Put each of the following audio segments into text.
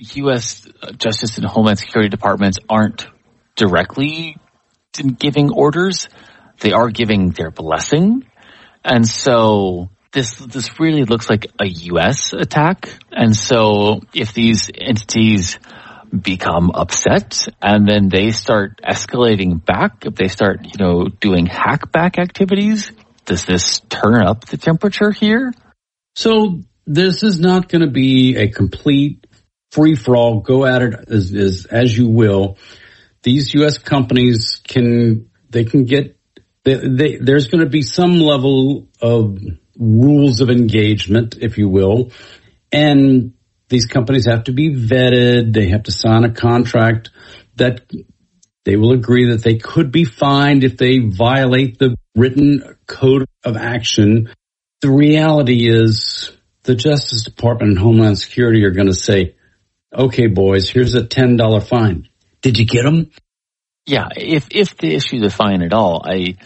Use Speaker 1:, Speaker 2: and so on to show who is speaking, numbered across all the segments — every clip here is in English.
Speaker 1: U.S. Justice and Homeland Security departments aren't directly giving orders. They are giving their blessing. And so this really looks like a U.S. attack. And so if these entities become upset and then they start escalating back, if they start, doing hackback activities, does this turn up the temperature here?
Speaker 2: So this is not going to be a complete free-for-all, go at it as you will. These U.S. companies there's going to be some level of rules of engagement, if you will, and these companies have to be vetted. They have to sign a contract that they will agree that they could be fined if they violate the written code of action. The reality is the Justice Department and Homeland Security are going to say, okay, boys, here's a $10 fine. Did you get them?
Speaker 1: Yeah, if they issue the fine at all,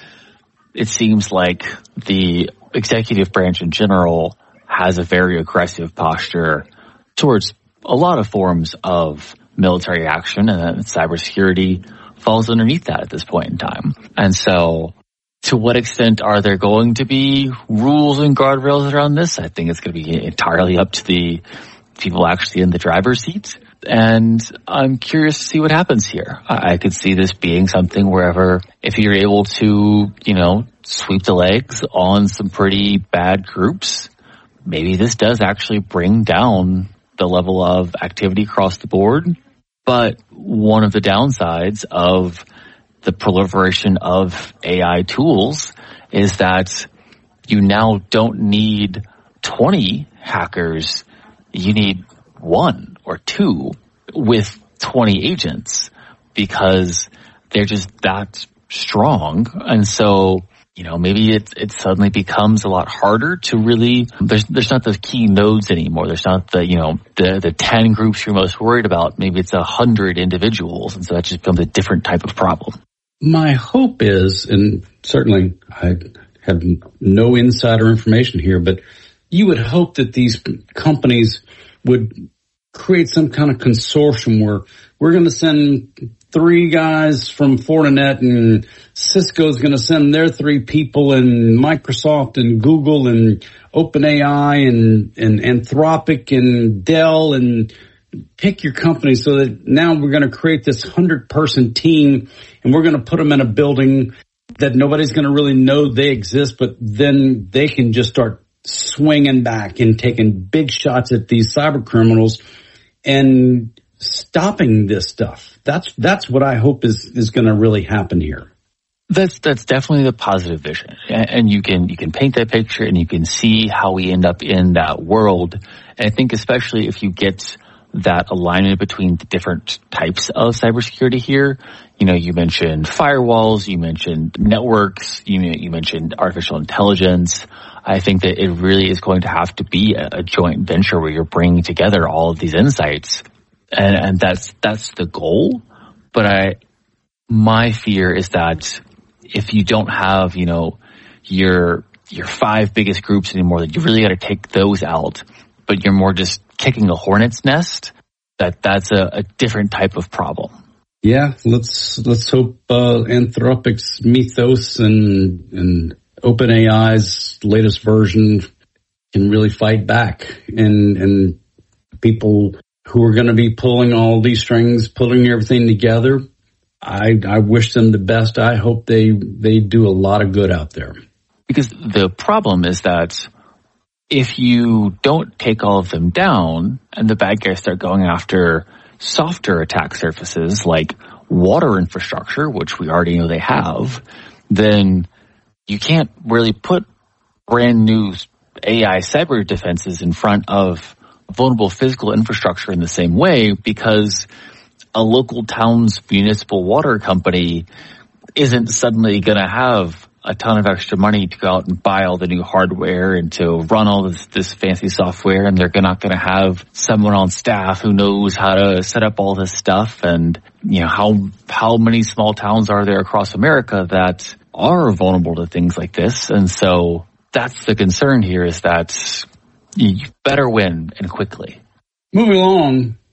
Speaker 1: it seems like the executive branch in general has a very aggressive posture towards a lot of forms of military action, and cybersecurity falls underneath that at this point in time. And so to what extent are there going to be rules and guardrails around this? I think it's going to be entirely up to the people actually in the driver's seat. And I'm curious to see what happens here. I could see this being something wherever if you're able to, sweep the legs on some pretty bad groups, maybe this does actually bring down the level of activity across the board. But one of the downsides of the proliferation of AI tools is that you now don't need 20 hackers. You need 1 or 2 with 20 agents because they're just that strong. And so, maybe it suddenly becomes a lot harder to really, there's not those key nodes anymore. There's not the 10 groups you're most worried about. Maybe it's 100 individuals. And so that just becomes a different type of problem.
Speaker 2: My hope is, and certainly I have no insider information here, but you would hope that these companies would create some kind of consortium where we're going to send 3 guys from Fortinet and Cisco's going to send their 3 people, and Microsoft and Google and OpenAI and Anthropic and Dell, and pick your company, so that now we're going to create this 100-person team and we're going to put them in a building that nobody's going to really know they exist, but then they can just start swinging back and taking big shots at these cyber criminals and stopping this stuff. That's what I hope is going to really happen here.
Speaker 1: That's definitely the positive vision, and you can paint that picture and you can see how we end up in that world. And I think especially if you get that alignment between the different types of cybersecurity here. You mentioned firewalls, you mentioned networks, you mentioned artificial intelligence. I think that it really is going to have to be a joint venture where you're bringing together all of these insights, and that's the goal. But my fear is that if you don't have, your 5 biggest groups anymore, that you really got to take those out, but you're more just kicking a hornet's nest, that's a different type of problem.
Speaker 2: Yeah, let's hope Anthropic's Mythos and OpenAI's latest version can really fight back, and people who are going to be pulling all these strings, pulling everything together, I wish them the best. I hope they do a lot of good out there.
Speaker 1: Because the problem is that if you don't take all of them down and the bad guys start going after softer attack surfaces like water infrastructure, which we already know they have, then you can't really put brand new AI cyber defenses in front of vulnerable physical infrastructure in the same way, because a local town's municipal water company isn't suddenly going to have a ton of extra money to go out and buy all the new hardware and to run all this fancy software, and they're not going to have someone on staff who knows how to set up all this stuff. And how many small towns are there across America that are vulnerable to things like this? And so that's the concern here, is that you better win, and quickly.
Speaker 2: Moving along,